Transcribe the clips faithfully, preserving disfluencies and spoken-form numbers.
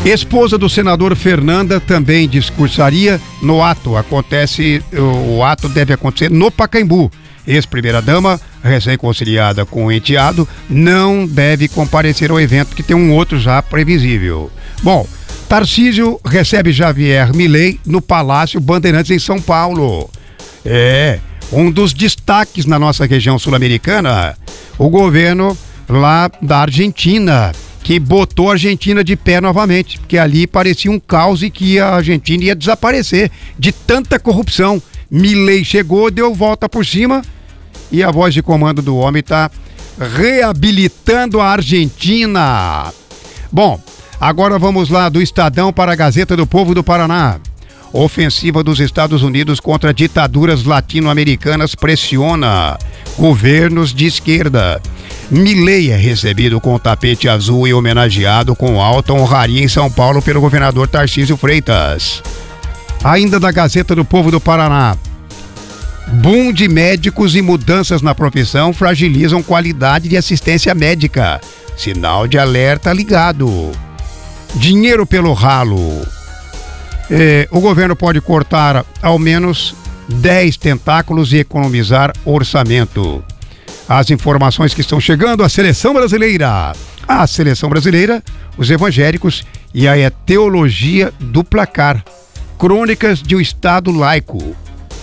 Esposa do senador Fernanda também discursaria no ato. Acontece, o, o ato deve acontecer no Pacaembu. Ex-primeira-dama, recém-conciliada com o enteado, não deve comparecer ao evento, que tem um outro já previsível. Bom, Tarcísio recebe Javier Milei no Palácio Bandeirantes em São Paulo. É, um dos destaques na nossa região sul-americana, o governo lá da Argentina, que botou a Argentina de pé novamente, porque ali parecia um caos e que a Argentina ia desaparecer de tanta corrupção. Milei chegou, deu volta por cima e a voz de comando do homem está reabilitando a Argentina. Bom, agora vamos lá do Estadão para a Gazeta do Povo do Paraná. Ofensiva dos Estados Unidos contra ditaduras latino-americanas pressiona governos de esquerda. Milei é recebido com tapete azul e homenageado com alta honraria em São Paulo pelo governador Tarcísio Freitas. Ainda da Gazeta do Povo do Paraná. Boom de médicos e mudanças na profissão fragilizam qualidade de assistência médica. Sinal de alerta ligado. Dinheiro pelo ralo. É, o governo pode cortar ao menos dez tentáculos e economizar orçamento. As informações que estão chegando à seleção brasileira. A seleção brasileira, os evangélicos e a teologia do placar. Crônicas de um Estado laico.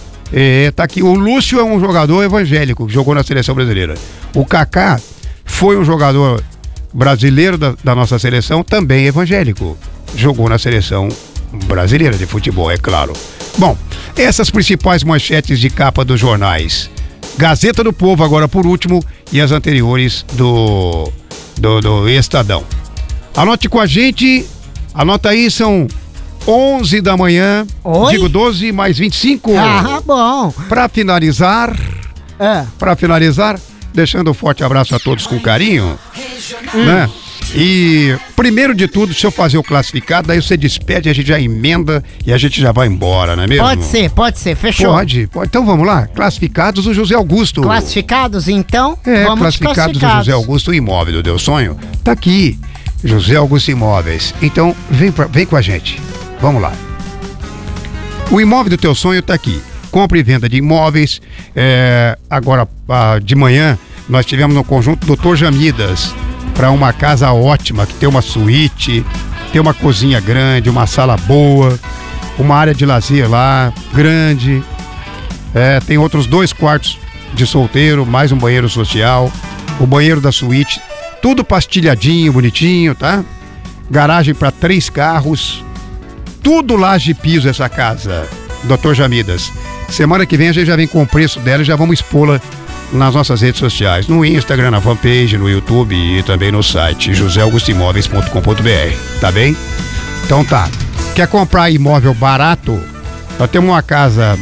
É, tá aqui, o Lúcio é um jogador evangélico que jogou na seleção brasileira. O Kaká foi um jogador brasileiro da, da nossa seleção, também evangélico. Jogou na seleção brasileira de futebol, é claro. Bom, essas principais manchetes de capa dos jornais. Gazeta do Povo agora por último e as anteriores do, do, do Estadão. Anote com a gente, anota aí, são onze da manhã, Oi? Digo doze mais vinte e cinco. Ah, bom. Pra finalizar, É. pra finalizar, deixando um forte abraço a todos com carinho, hum. né? E, primeiro de tudo, se eu fazer o classificado, daí você despede, a gente já emenda e a gente já vai embora, não é mesmo? Pode ser, pode ser, fechou. Pode, pode. Então vamos lá, classificados do José Augusto. Classificados, então? É, vamos classificados, classificados do José Augusto Imóvel do Deu Sonho. Tá aqui, José Augusto Imóveis. Então, vem, pra, vem com a gente. Vamos lá. O imóvel do teu sonho tá aqui. Compra e venda de imóveis. É, agora, ah, de manhã, nós tivemos no conjunto doutor Jamidas, para uma casa ótima, que tem uma suíte, tem uma cozinha grande, uma sala boa, uma área de lazer lá, grande. É, tem outros dois quartos de solteiro, mais um banheiro social, o banheiro da suíte, tudo pastilhadinho, bonitinho, tá? Garagem para três carros, tudo laje e piso essa casa, doutor Jamidas. Semana que vem a gente já vem com o preço dela e já vamos expô-la nas nossas redes sociais, no Instagram, na fanpage, no YouTube e também no site josé augusto imóveis ponto com ponto b r, tá bem? Então tá, quer comprar imóvel barato? Nós temos uma casa,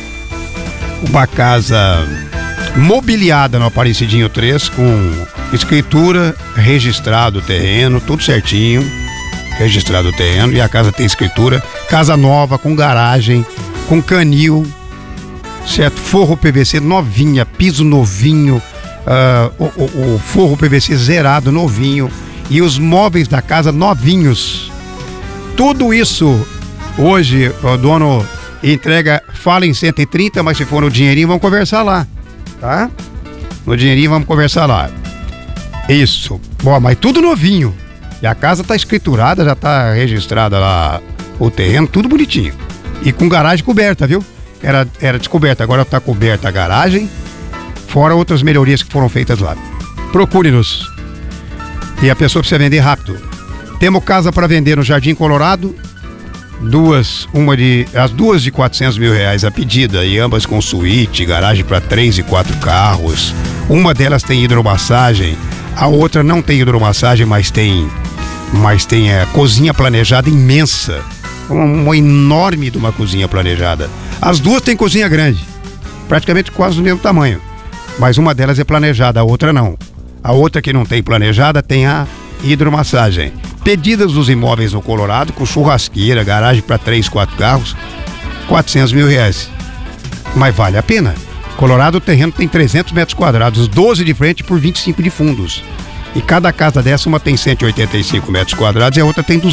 uma casa mobiliada no Aparecidinho três, com escritura, registrado o terreno, tudo certinho, registrado o terreno e a casa tem escritura, casa nova, com garagem, com canil, certo? Forro P V C novinha, piso novinho, uh, o, o, o forro P V C zerado, novinho, e os móveis da casa novinhos. Tudo isso, hoje, o dono entrega, fala em cento e trinta, mas se for no dinheirinho, vamos conversar lá, tá? No dinheirinho, vamos conversar lá. Isso. Bom, mas tudo novinho. E a casa tá escriturada, já tá registrada lá, o terreno, tudo bonitinho. E com garagem coberta, viu? Era, era descoberta, agora está coberta a garagem, fora outras melhorias que foram feitas lá. Procure-nos. E a pessoa precisa vender rápido. Temos casa para vender no Jardim Colorado, duas, uma de, as duas de quatrocentos mil reais a pedida, e ambas com suíte, garagem para três e quatro carros. Uma delas tem hidromassagem, a outra não tem hidromassagem, mas tem, mas tem é, cozinha planejada imensa. Uma, uma enorme de uma cozinha planejada. As duas têm cozinha grande, praticamente quase do mesmo tamanho, mas uma delas é planejada, a outra não. A outra que não tem planejada tem a hidromassagem. Pedidas dos imóveis no Colorado, com churrasqueira, garagem para três, quatro carros, quatrocentos mil reais. Mas vale a pena. Colorado, o terreno tem trezentos metros quadrados, doze de frente por vinte e cinco de fundos. E cada casa dessa, uma tem cento e oitenta e cinco metros quadrados e a outra tem duzentos.